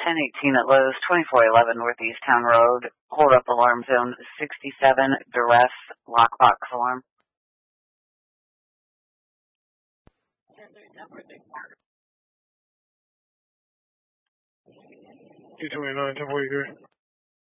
1018 at Lowe's, 2411 Northeast Town Road. Hold up alarm zone 67, duress, lockbox alarm. 229, 1043.